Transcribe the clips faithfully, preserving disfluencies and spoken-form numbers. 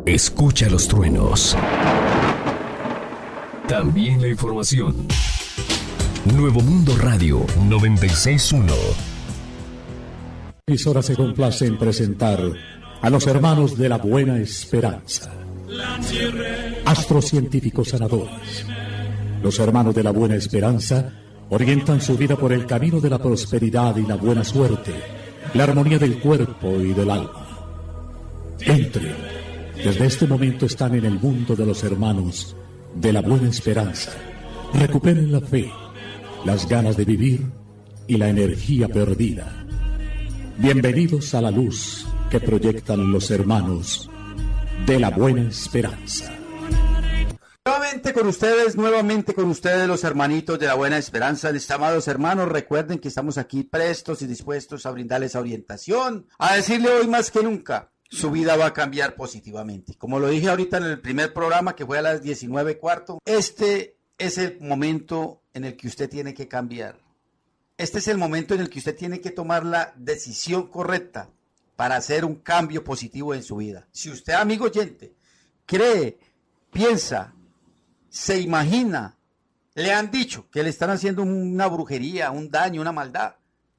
Escucha los truenos. También la información. Nuevo Mundo Radio noventa y seis punto uno. Emisora se complace en presentar a los hermanos de la Buena Esperanza, astrocientíficos sanadores. Los hermanos de la Buena Esperanza orientan su vida por el camino de la prosperidad y la buena suerte, la armonía del cuerpo y del alma. Entren. Desde este momento están en el mundo de los hermanos de la Buena Esperanza. Recuperen la fe, las ganas de vivir y la energía perdida. Bienvenidos a la luz que proyectan los hermanos de la Buena Esperanza. Nuevamente con ustedes, nuevamente con ustedes los hermanitos de la Buena Esperanza. Mis amados hermanos, recuerden que estamos aquí prestos y dispuestos a brindarles orientación, a decirle hoy más que nunca, su vida va a cambiar positivamente. Como lo dije ahorita en el primer programa que fue a las diecinueve y cuarto, este es el momento en el que usted tiene que cambiar. Este es el momento en el que usted tiene que tomar la decisión correcta para hacer un cambio positivo en su vida. Si usted, amigo oyente, cree, piensa, se imagina, le han dicho que le están haciendo una brujería, un daño, una maldad,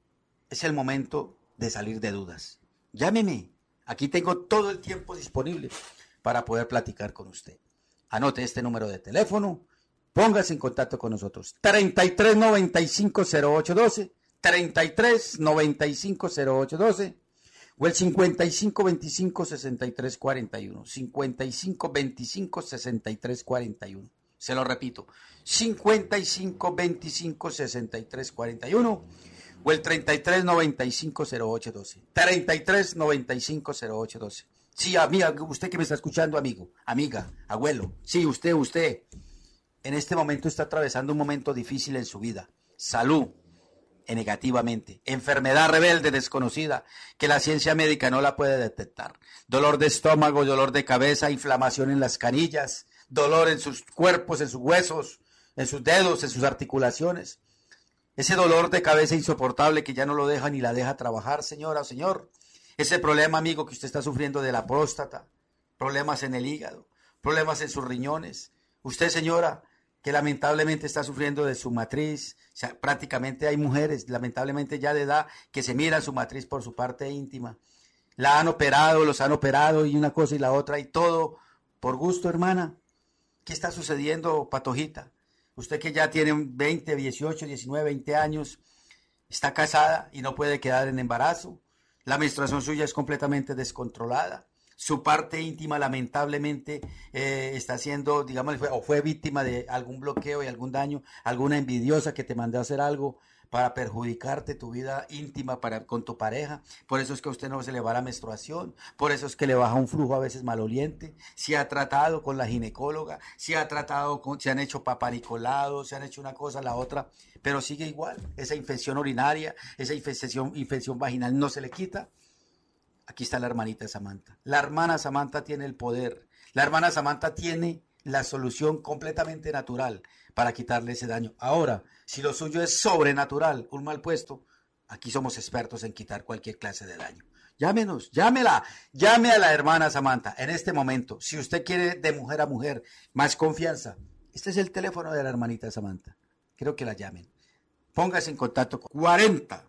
es el momento de salir de dudas. Llámeme. Aquí tengo todo el tiempo disponible para poder platicar con usted. Anote este número de teléfono, póngase en contacto con nosotros. treinta y tres noventa y cinco cero ocho doce, treinta y tres noventa y cinco cero ocho doce o el cincuenta y cinco veinticinco sesenta y tres cuarenta y uno. cincuenta y cinco veinticinco sesenta y tres cuarenta y uno. Se lo repito, cincuenta y cinco veinticinco sesenta y tres cuarenta y uno. O el treinta y tres noventa y cinco cero ocho doce. treinta y tres noventa y cinco cero ocho doce. Sí, amiga, usted que me está escuchando, amigo, amiga, abuelo. Sí, usted, usted. En este momento está atravesando un momento difícil en su vida. Salud, negativamente. Enfermedad rebelde, desconocida, que la ciencia médica no la puede detectar. Dolor de estómago, dolor de cabeza, inflamación en las canillas, dolor en sus cuerpos, en sus huesos, en sus dedos, en sus articulaciones. Ese dolor de cabeza insoportable que ya no lo deja ni la deja trabajar, señora o señor. Ese problema, amigo, que usted está sufriendo de la próstata, problemas en el hígado, problemas en sus riñones. Usted, señora, que lamentablemente está sufriendo de su matriz. O sea, prácticamente hay mujeres, lamentablemente ya de edad, que se miran su matriz por su parte íntima. La han operado, los han operado y una cosa y la otra y todo por gusto, hermana. ¿Qué está sucediendo, Patojita? Usted que ya tiene veinte, dieciocho, diecinueve, veinte años, está casada y no puede quedar en embarazo. La menstruación suya es completamente descontrolada. Su parte íntima lamentablemente eh, está siendo, digamos, o fue víctima de algún bloqueo y algún daño, alguna envidiosa que te mandó a hacer algo para perjudicarte tu vida íntima para, con tu pareja. Por eso es que a usted no se le va la menstruación, por eso es que le baja un flujo a veces maloliente. Si ha tratado con la ginecóloga, si ha tratado con, se han hecho papanicolados, se han hecho una cosa, la otra, pero sigue igual. Esa infección urinaria, esa infección, infección vaginal no se le quita. Aquí está la hermanita Samantha. La hermana Samantha tiene el poder. La hermana Samantha tiene la solución completamente natural para quitarle ese daño. Ahora, si lo suyo es sobrenatural, un mal puesto, aquí somos expertos en quitar cualquier clase de daño. Llámenos, llámela, llame a la hermana Samantha en este momento. Si usted quiere de mujer a mujer más confianza, este es el teléfono de la hermanita Samantha. Quiero que la llamen. Póngase en contacto con cuarenta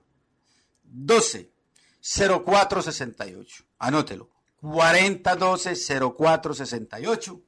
doce cero cuatro sesenta y ocho. Anótelo. cuarenta doce cero cuatro sesenta y ocho.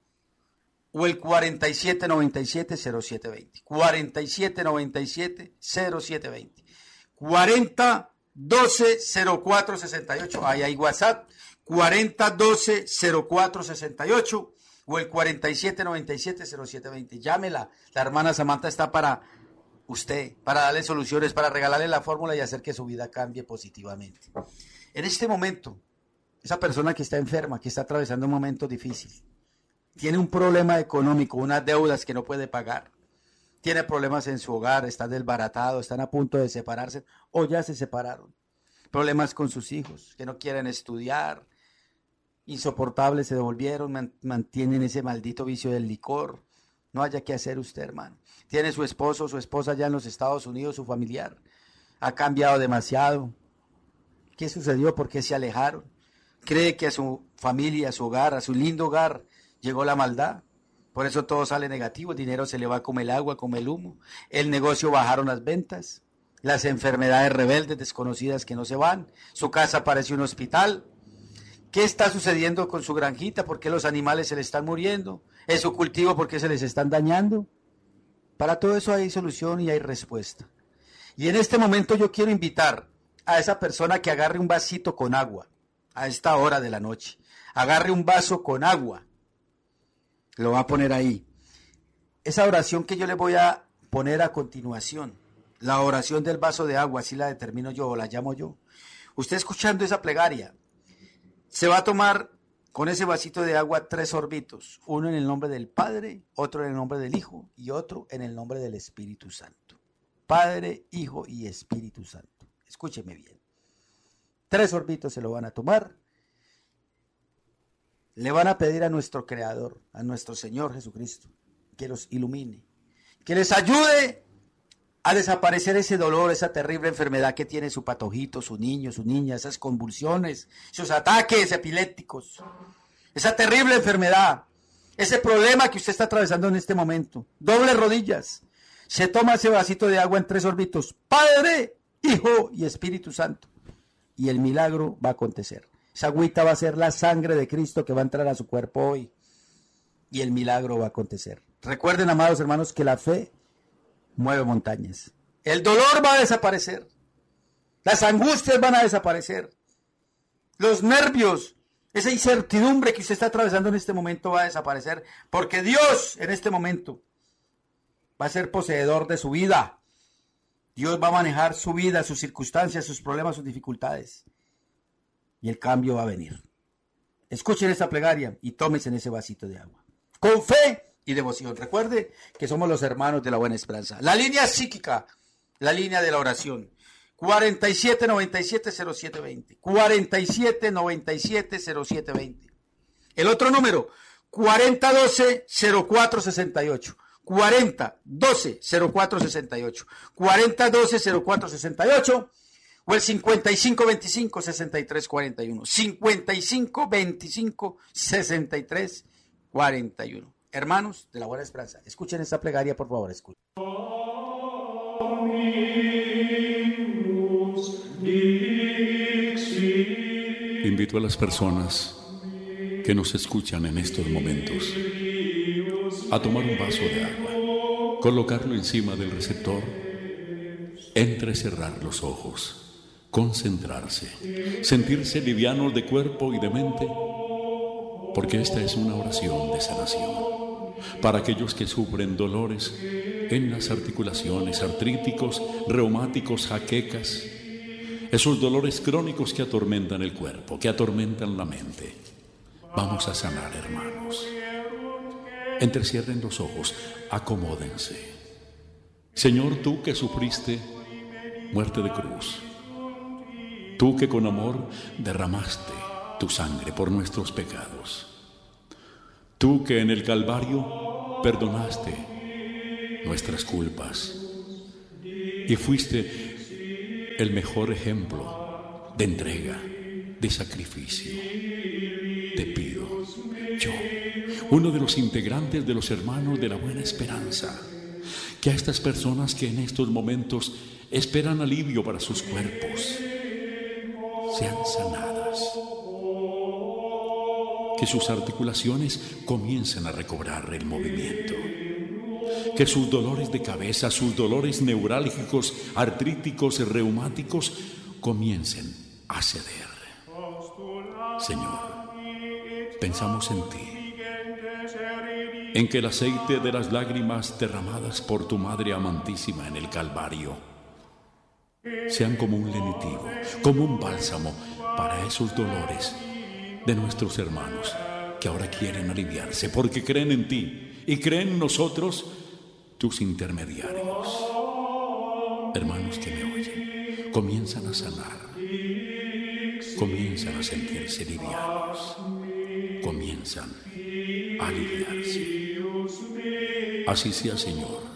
O el cuarenta y siete noventa y siete cero siete veinte. cuarenta y siete noventa y siete cero siete veinte. cuarenta doce cero cuatro sesenta y ocho. Ahí hay WhatsApp. cuarenta doce cero cuatro sesenta y ocho. O el cuarenta y siete noventa y siete cero siete veinte. Llámela. La hermana Samantha está para usted, para darle soluciones, para regalarle la fórmula y hacer que su vida cambie positivamente. En este momento, esa persona que está enferma, que está atravesando un momento difícil, tiene un problema económico, unas deudas que no puede pagar, tiene problemas en su hogar, está desbaratado, están a punto de separarse o ya se separaron, problemas con sus hijos que no quieren estudiar, insoportables, se devolvieron, mantienen ese maldito vicio del licor. No haya que hacer usted, hermano. Tiene su esposo, su esposa allá en los Estados Unidos, su familiar. Ha cambiado demasiado. ¿Qué sucedió? ¿Por qué se alejaron? cree que a su familia, a su hogar, a su lindo hogar llegó la maldad. Por eso todo sale negativo, el dinero se le va como el agua, como el humo. El negocio bajaron las ventas, las enfermedades rebeldes desconocidas que no se van. Su casa parece un hospital. ¿Qué está sucediendo con su granjita? ¿Por qué los animales se le están muriendo? ¿En su cultivo por qué se les están dañando? Para todo eso hay solución y hay respuesta. Y en este momento yo quiero invitar a esa persona que agarre un vasito con agua a esta hora de la noche. Agarre un vaso con agua. Lo va a poner ahí. Esa oración que yo le voy a poner a continuación, la oración del vaso de agua, así la determino yo o la llamo yo. Usted escuchando esa plegaria, se va a tomar con ese vasito de agua tres sorbitos, uno en el nombre del Padre, otro en el nombre del Hijo y otro en el nombre del Espíritu Santo. Padre, Hijo y Espíritu Santo. Escúcheme bien. Tres sorbitos se lo van a tomar. Le van a pedir a nuestro Creador, a nuestro Señor Jesucristo, que los ilumine, que les ayude a desaparecer ese dolor, esa terrible enfermedad que tiene su patojito, su niño, su niña, esas convulsiones, sus ataques epilépticos, esa terrible enfermedad, ese problema que usted está atravesando en este momento. Doble rodillas, se toma ese vasito de agua en tres sorbitos, Padre, Hijo y Espíritu Santo, y el milagro va a acontecer. Esa agüita va a ser la sangre de Cristo que va a entrar a su cuerpo hoy, y el milagro va a acontecer. Recuerden, amados hermanos, que la fe mueve montañas. El dolor va a desaparecer. Las angustias van a desaparecer. Los nervios, esa incertidumbre que usted está atravesando en este momento va a desaparecer. Porque Dios en este momento va a ser poseedor de su vida. Dios va a manejar su vida, sus circunstancias, sus problemas, sus dificultades. Y el cambio va a venir. Escuchen esta plegaria y tómense en ese vasito de agua. Con fe y devoción. Recuerde que somos los hermanos de la Buena Esperanza. La línea psíquica, la línea de la oración. cuarenta y siete noventa y siete cero siete veinte. cuarenta y siete noventa y siete cero siete veinte. El otro número, cuarenta doce cero cuatro sesenta y ocho. cuarenta doce cero cuatro sesenta y ocho. cuarenta doce cero cuatro sesenta y ocho. O el cincuenta y cinco veinticinco sesenta y tres cuarenta y uno. cincuenta y cinco veinticinco sesenta y tres cuarenta y uno. Hermanos de la Buena Esperanza, escuchen esta plegaria, por favor, escuchen. Invito a las personas que nos escuchan en estos momentos a tomar un vaso de agua, colocarlo encima del receptor, entrecerrar los ojos, concentrarse, sentirse livianos de cuerpo y de mente, porque esta es una oración de sanación para aquellos que sufren dolores en las articulaciones, artríticos, reumáticos, jaquecas, esos dolores crónicos que atormentan el cuerpo, que atormentan la mente. Vamos a sanar, hermanos. Entrecierren los ojos, acomódense. Señor, tú que sufriste muerte de cruz, tú que con amor derramaste tu sangre por nuestros pecados, tú que en el Calvario perdonaste nuestras culpas y fuiste el mejor ejemplo de entrega, de sacrificio. Te pido, yo, uno de los integrantes de los hermanos de la Buena Esperanza, que a estas personas que en estos momentos esperan alivio para sus cuerpos sean sanadas, que sus articulaciones comiencen a recobrar el movimiento, que sus dolores de cabeza, sus dolores neurálgicos, artríticos y reumáticos comiencen a ceder. Señor, pensamos en ti, en que el aceite de las lágrimas derramadas por tu Madre amantísima en el Calvario sean como un lenitivo, como un bálsamo para esos dolores de nuestros hermanos que ahora quieren aliviarse porque creen en ti y creen en nosotros, tus intermediarios. Hermanos que me oyen, comienzan a sanar, comienzan a sentirse livianos, comienzan a aliviarse. Así sea, Señor.